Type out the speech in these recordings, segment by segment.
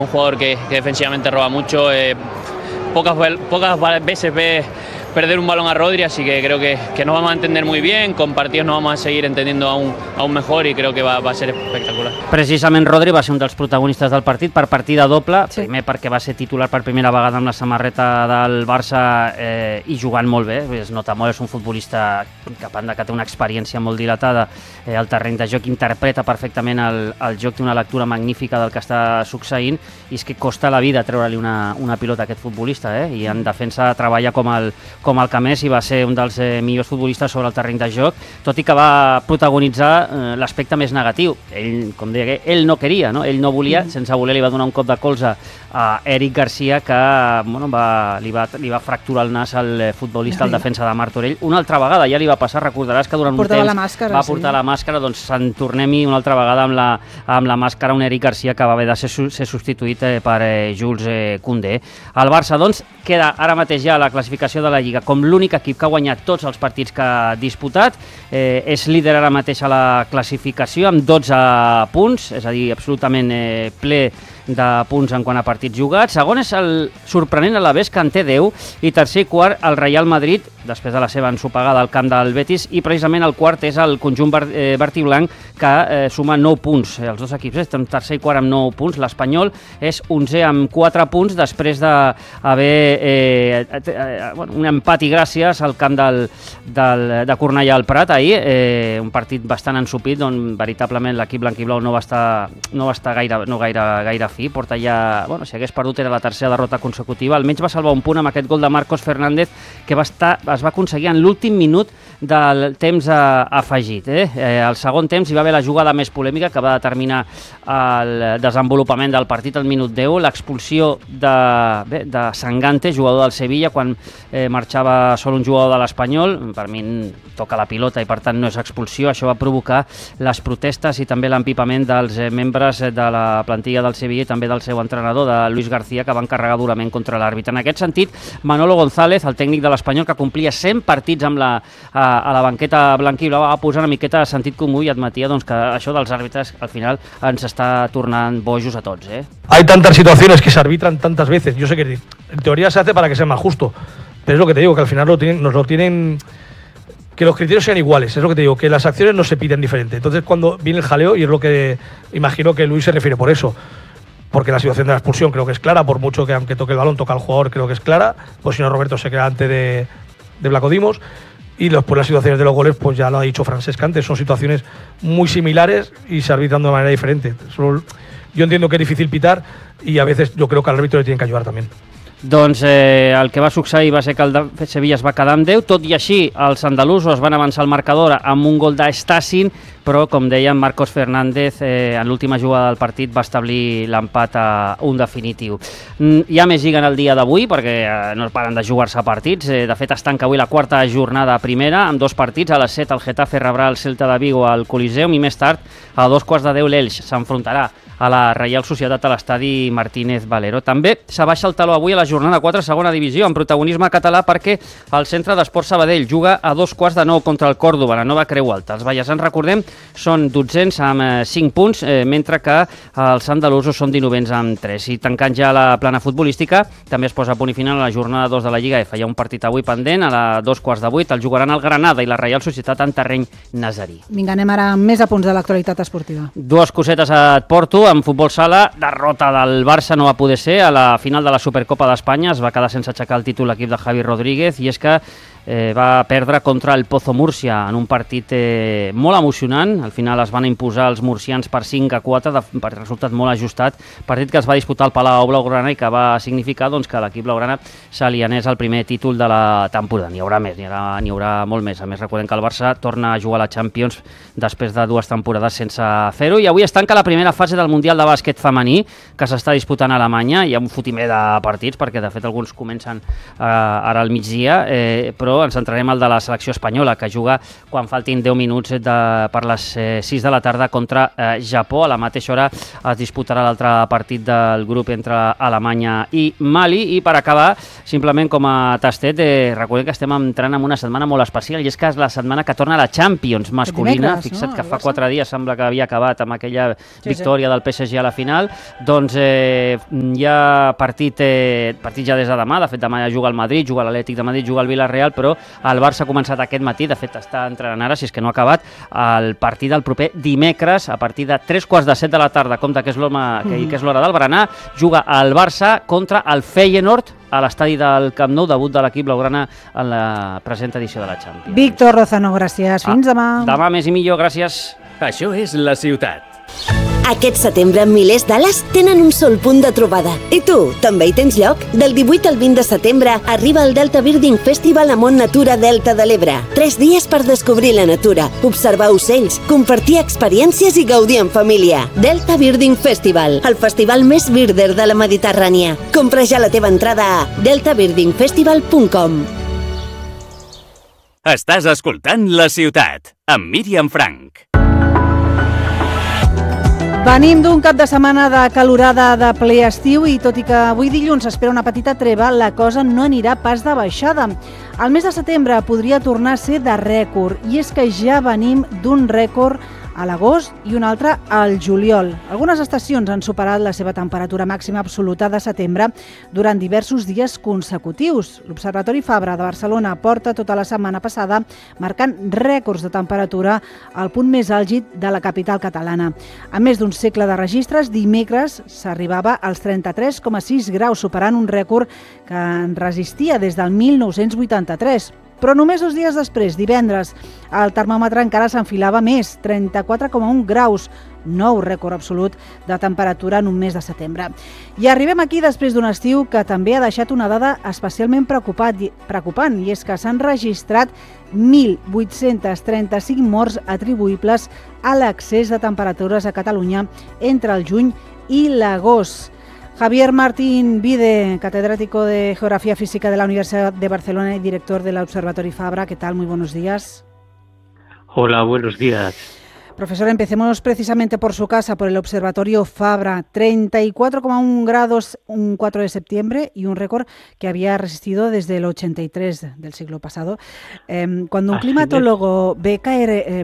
Un jugador que defensivamente roba mucho, pocas veces ve perder un balón a Rodri, así que creo que nos vamos a entender muy bien, con partidos nos vamos a seguir entendiendo aún mejor y creo que va a ser espectacular. Precisament Rodri va ser un dels protagonistes del partit per partida doble, sí. Primer perquè va ser titular per primera vegada amb la samarreta del Barça i jugant molt bé, es nota molt, és un futbolista que té una experiència molt dilatada al terreny de joc, interpreta perfectament el joc, té una lectura magnífica del que està succeint i és que costa la vida treure-li una pilota a aquest futbolista, i en defensa treballa com el que més i va ser un dels millors futbolistes sobre el terreny de joc, tot i que va protagonitzar l'aspecte més negatiu. Ell, com deia, ell no queria, no? Ell no volia, sense voler li va donar un cop de colze a Eric Garcia que li va fracturar el nas al futbolista, al defensa de Martorell. Una altra vegada, ja li va passar, recordaràs que durant un temps va portar la màscara, doncs se'n tornem-hi una altra vegada amb la màscara, un Eric Garcia que va haver de ser substituït per Jules Koundé. El Barça, doncs, queda ara mateix ja a la classificació de la Lliga com l'únic equip que ha guanyat tots els partits que ha disputat, és líder ara mateix a la classificació amb 12 punts, és a dir, absolutament ple de punts en quant a partits jugats. Segon és el sorprenent Alavés, que en té 10, i tercer i quart el Real Madrid, després de la seva ensopegada al camp del Betis, i precisament el quart és el conjunt verd-i-blanc, que suma 9 punts. Els dos equips estan tercer i quart amb 9 punts. L'Espanyol és 11 amb 4 punts, després d'haver un empat i gràcies al camp de Cornellà al Prat ahir, un partit bastant ensupit on veritablement l'equip blanc i blau no va estar gaire fi, porta ja, si hagués perdut era la tercera derrota consecutiva, almenys va salvar un punt amb aquest gol de Marcos Fernández que es va aconseguir en l'últim minut del temps afegit. Al segon temps hi va haver la jugada més polèmica que va determinar el desenvolupament del partit al minut 10, l'expulsió de Sangante, jugador del Sevilla, quan marxava sol un jugador de l'Espanyol. Per mi toca la pilota i per tant no és expulsió. Això va provocar les protestes i també l'empipament dels membres de la plantilla del Sevilla i també del seu entrenador, de Luis García, que van carregar durament contra l'àrbitre. En aquest sentit, Manolo González, el tècnic de l'Espanyol, que complia 100 partits a la banqueta blanquibla, va posar una miqueta de sentit comú i admetia que això dels àrbitres al final ens està tornant bojos a tots. Hay tantas situaciones que se arbitran tantas veces. Yo sé que en teoría se hace para que sea más justo, pero es lo que te digo, que al final nos lo tienen, que los criterios sean iguales, es lo que te digo, que las acciones no se piden diferente. Entonces cuando viene el jaleo, y es lo que imagino que Luis se refiere por eso, porque la situación de la expulsión creo que es clara, por mucho que aunque toque el balón, toca al jugador, creo que es clara, pues si no Roberto se queda antes de Blanco Dimos. Y después las situaciones de los goles, pues ya lo ha dicho Francesc antes, son situaciones muy similares y se arbitran de manera diferente. Yo entiendo que es difícil pitar y a veces yo creo que al árbitro le tienen que ayudar también. Doncs el que va succeir va ser que el Sevilla es va quedar amb 10, tot i així els andalusos van avançar al marcador amb un gol d'Estacin, però com dèiem Marcos Fernández en l'última jugada del partit va establir l'empat a un definitiu. Hi ha més lliga en el dia d'avui perquè no paren de jugar-se partits, de fet es tanca avui la quarta jornada primera amb 2 partits, a les 7 el Getafe rebrà el Celta de Vigo al Coliseum i més tard a 2:15 l'Elx s'enfrontarà a la Reial Societat a l'estadi Martínez Valero. També s'abaixa el taló avui a la jornada 4 segona divisió amb protagonisme català perquè el Centre d'Esport Sabadell juga a 8:45 contra el Còrdova, la nova Creu Alta. Els vallesans, recordem, són 12ens amb 5 punts, mentre que els andalusos són 19ens amb 3. I tancant ja la plana futbolística, també es posa punt i final a la jornada 2 de la Lliga F. Hi ha un partit avui pendent, a la 2:15, el jugaran el Granada i la Reial Societat en terreny nazarí. Vinga, anem ara amb més apunts de l'actualitat esportiva. 2 cosetes et porto. En futbol sala, derrota del Barça no va poder ser. A la final de la Supercopa d'Espanya es va quedar sense aixecar el títol l'equip de Javi Rodríguez i és que va perdre contra el Pozo Múrcia en un partit molt emocionant. Al final es van imposar els murcians per 5-4, per resultat molt ajustat, partit que es va disputar al Palau Blaugrana i que va significar que l'equip blaugrana se li anés el primer títol de la temporada. N'hi haurà més, n'hi haurà molt més. A més, recordem que el Barça torna a jugar a la Champions després de 2 temporades sense fer-ho i avui es tanca la primera fase del Mundial de Bàsquet femení que s'està disputant a Alemanya. Hi ha un fotimer de partits perquè de fet alguns comencen ara al migdia, però però ens centrarem al de la selecció espanyola, que juga quan faltin 10 minuts per les 6 de la tarda contra Japó. A la mateixa hora es disputarà l'altre partit del grup entre Alemanya i Mali. I per acabar, simplement com a tastet, recordem que estem entrant en una setmana molt especial, i és que és la setmana que torna la Champions masculina. Fixa't que fa 4 dies sembla que havia acabat amb aquella victòria del PSG a la final. Doncs hi ha partit ja des de demà. De fet, demà ja juga el Madrid, juga l'Atlètic de Madrid, juga el Villarreal, però el Barça ha començat aquest matí, de fet està entrenant ara, si és que no ha acabat, el partit del proper dimecres a partir de 3:15 de la tarda. Compte que és l'hora del berenar. Juga el Barça contra el Feyenoord a l'estadi del Camp Nou, debut de l'equip blaugrana en la present edició de la Champions. Víctor Lozano, gràcies. Fins demà. Demà més i millor, gràcies. Això és La Ciutat. Aquest setembre, milers d'ales tenen un sol punt de trobada. I tu, també hi tens lloc? Del 18 al 20 de setembre arriba el Delta Birding Festival a Mont Natura Delta de l'Ebre. 3 dies per descobrir la natura, observar ocells, compartir experiències i gaudir en família. Delta Birding Festival, el festival més birder de la Mediterrània. Compra ja la teva entrada a deltabirdingfestival.com. Estàs escoltant La Ciutat, amb Míriam Frank. Venim d'un cap de setmana de calorada de ple estiu i tot i que avui dilluns s'espera una petita treva, la cosa no anirà pas de baixada. El mes de setembre podria tornar a ser de rècord, i és que ja venim d'un rècord a l'agost i un altre al juliol. Algunes estacions han superat la seva temperatura màxima absoluta de setembre durant diversos dies consecutius. L'Observatori Fabra de Barcelona porta tota la setmana passada marcant rècords de temperatura al punt més àlgid de la capital catalana. A més d'un segle de registres, dimecres s'arribava als 33,6 graus, superant un rècord que en resistia des del 1983. Però només 2 dies després, divendres, el termòmetre encara s'enfilava més, 34,1 graus, nou rècord absolut de temperatura en un mes de setembre. I arribem aquí després d'un estiu que també ha deixat una dada especialment preocupant, i és que s'han registrat 1.835 morts atribuïbles a l'excés de temperatures a Catalunya entre el juny i l'agost. Javier Martín Vide, catedrático de Geografía Física de la Universidad de Barcelona y director del Observatorio Fabra. ¿Qué tal? Muy buenos días. Hola, buenos días. Profesor, empecemos precisamente por su casa, por el Observatorio Fabra. 34,1 grados un 4 de septiembre y un récord que había resistido desde el 83 del siglo pasado. Cuando un climatólogo ve caer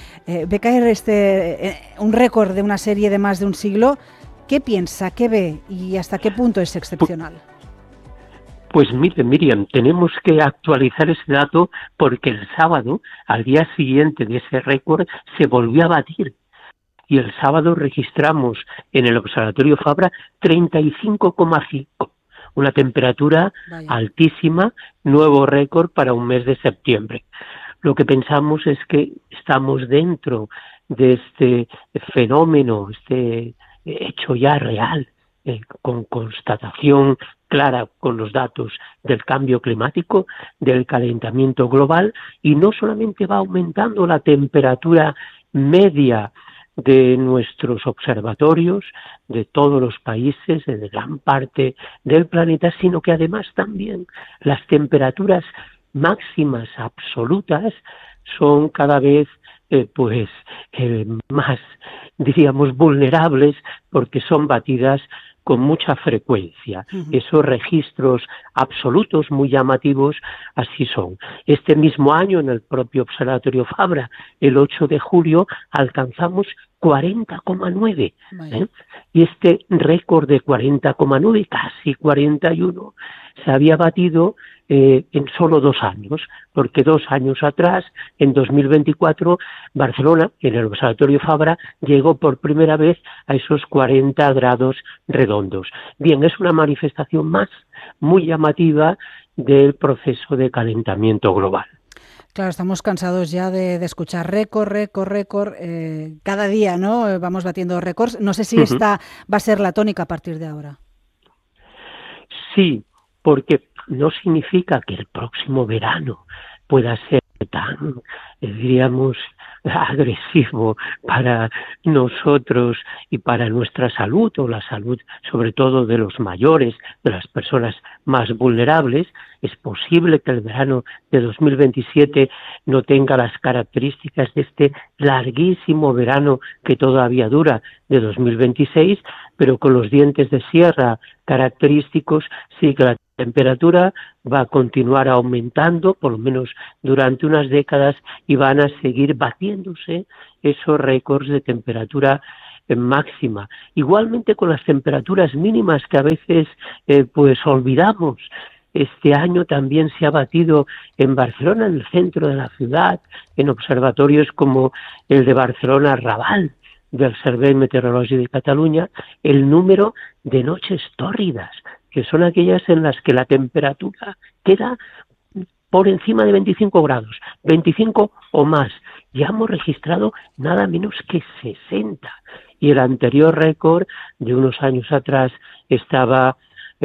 un récord de una serie de más de un siglo, ¿qué piensa, qué ve y hasta qué punto es excepcional? Pues mire, Miriam, tenemos que actualizar ese dato porque el sábado, al día siguiente de ese récord, se volvió a batir. Y el sábado registramos en el Observatorio Fabra 35,5, una temperatura altísima, nuevo récord para un mes de septiembre. Lo que pensamos es que estamos dentro de este fenómeno, este hecho ya real, con constatación clara con los datos del cambio climático, del calentamiento global, y no solamente va aumentando la temperatura media de nuestros observatorios, de todos los países, de gran parte del planeta, sino que además también las temperaturas máximas absolutas son cada vez más, diríamos, vulnerables porque son batidas con mucha frecuencia. Esos registros absolutos muy llamativos así son. Este mismo año, en el propio Observatorio Fabra, el 8 de julio, alcanzamos 40,9. Y este récord de 40,9, casi 41, se había batido en solo 2 años, porque 2 años atrás, en 2024, Barcelona, en el Observatorio Fabra, llegó por primera vez a esos 40 grados redondos. Bien, es una manifestación más muy llamativa del proceso de calentamiento global. Claro, estamos cansados ya de escuchar récord, cada día, ¿no? Vamos batiendo récords. No sé si esta va a ser la tónica a partir de ahora. Sí, porque no significa que el próximo verano pueda ser tan, diríamos, agresivo para nosotros y para nuestra salud, o la salud sobre todo de los mayores, de las personas más vulnerables. Es posible que el verano de 2027 no tenga las características de este larguísimo verano que todavía dura de 2026, pero con los dientes de sierra característicos, sí que la temperatura va a continuar aumentando, por lo menos durante unas décadas, y van a seguir batiéndose esos récords de temperatura máxima. Igualmente con las temperaturas mínimas que a veces pues olvidamos. Este año también se ha batido en Barcelona, en el centro de la ciudad, en observatorios como el de Barcelona Raval, del Servei Meteorològic de Cataluña, el número de noches tórridas, que son aquellas en las que la temperatura queda por encima de 25 grados, 25 o más. Ya hemos registrado nada menos que 60. Y el anterior récord de unos años atrás estaba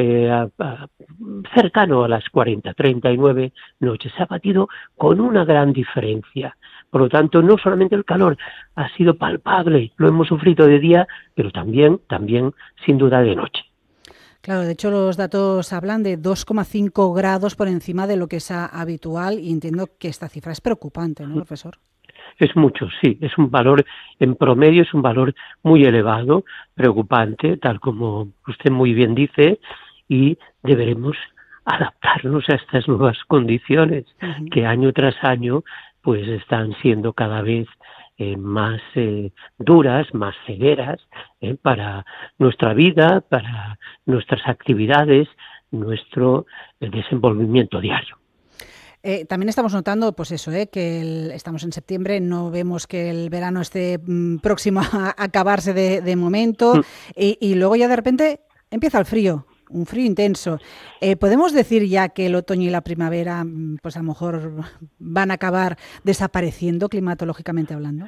cercano a las 40, 39 noches. Se ha batido con una gran diferencia. Por lo tanto, no solamente el calor ha sido palpable, lo hemos sufrido de día, pero también sin duda de noche. Claro, de hecho los datos hablan de 2,5 grados por encima de lo que es habitual, y entiendo que esta cifra es preocupante, ¿no, profesor? Es mucho, sí, es un valor, en promedio es un valor muy elevado, preocupante, tal como usted muy bien dice, y deberemos adaptarnos a estas nuevas condiciones que año tras año pues están siendo cada vez más duras, más severas para nuestra vida, para nuestras actividades, nuestro desenvolvimiento diario. También estamos notando, pues eso, que estamos en septiembre, no vemos que el verano esté próximo a acabarse de momento, y luego ya de repente empieza el frío. Un frío intenso. ¿Podemos decir ya que el otoño y la primavera, pues a lo mejor van a acabar desapareciendo climatológicamente hablando?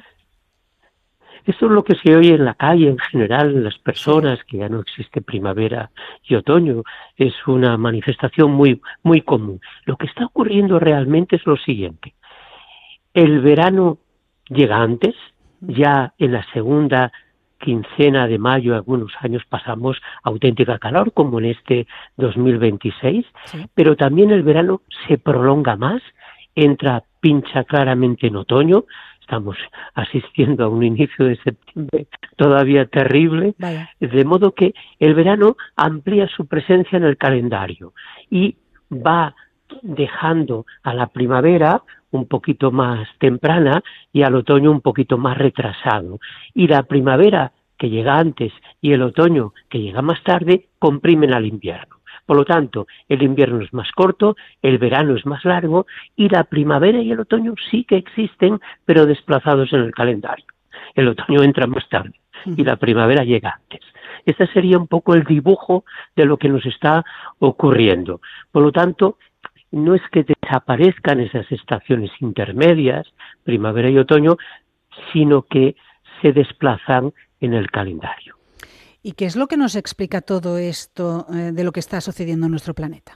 Esto es lo que se oye en la calle en general, en las personas, que ya no existe primavera y otoño. Es una manifestación muy, muy común. Lo que está ocurriendo realmente es lo siguiente. El verano llega antes, ya en la segunda quincena de mayo, algunos años pasamos auténtica calor, como en este 2026, pero también el verano se prolonga más, pincha claramente en otoño. Estamos asistiendo a un inicio de septiembre todavía terrible, de modo que el verano amplía su presencia en el calendario y va dejando a la primavera un poquito más temprana y al otoño un poquito más retrasado. Y la primavera, que llega antes, y el otoño, que llega más tarde, comprimen al invierno. Por lo tanto, el invierno es más corto, el verano es más largo, y la primavera y el otoño sí que existen, pero desplazados en el calendario. El otoño entra más tarde y la primavera llega antes. Este sería un poco el dibujo de lo que nos está ocurriendo. Por lo tanto, no es que desaparezcan esas estaciones intermedias, primavera y otoño, sino que se desplazan en el calendario. ¿Y qué es lo que nos explica todo esto de lo que está sucediendo en nuestro planeta?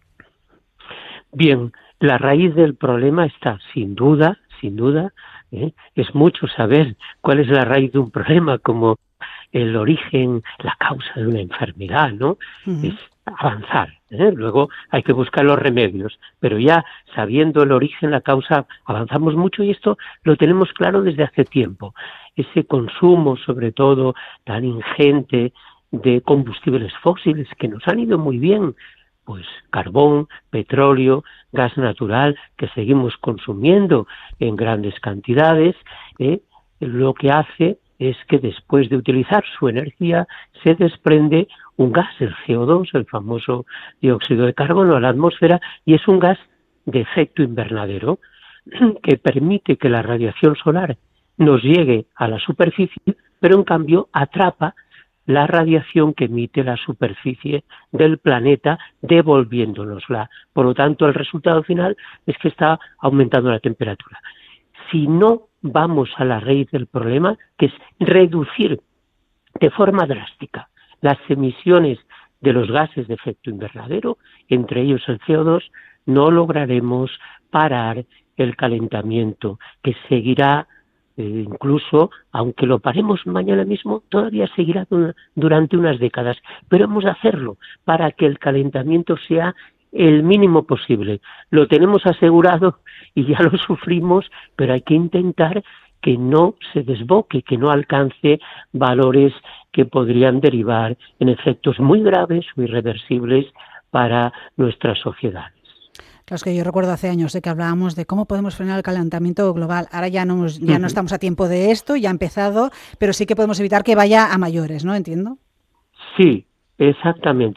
Bien, la raíz del problema está sin duda, es mucho saber cuál es la raíz de un problema, como el origen, la causa de una enfermedad, ¿no? Es avanzar, luego hay que buscar los remedios, pero ya sabiendo el origen, la causa, avanzamos mucho, y esto lo tenemos claro desde hace tiempo. Ese consumo, sobre todo, tan ingente de combustibles fósiles que nos han ido muy bien, pues carbón, petróleo, gas natural, que seguimos consumiendo en grandes cantidades, lo que hace es que después de utilizar su energía se desprende un gas, el CO2, el famoso dióxido de carbono, a la atmósfera, y es un gas de efecto invernadero que permite que la radiación solar nos llegue a la superficie, pero en cambio atrapa la radiación que emite la superficie del planeta, devolviéndonosla. Por lo tanto, el resultado final es que está aumentando la temperatura. Si no vamos a la raíz del problema, que es reducir de forma drástica las emisiones de los gases de efecto invernadero, entre ellos el CO2, no lograremos parar el calentamiento, que seguirá Incluso, aunque lo paremos mañana mismo, todavía seguirá durante unas décadas. Pero hemos de hacerlo para que el calentamiento sea el mínimo posible. Lo tenemos asegurado y ya lo sufrimos, pero hay que intentar que no se desboque, que no alcance valores que podrían derivar en efectos muy graves o irreversibles para nuestras sociedades. Claro, es que yo recuerdo hace años que hablábamos de cómo podemos frenar el calentamiento global. Ahora ya no estamos a tiempo de esto, ya ha empezado, pero sí que podemos evitar que vaya a mayores, ¿no? ¿Entiendo? Sí, exactamente.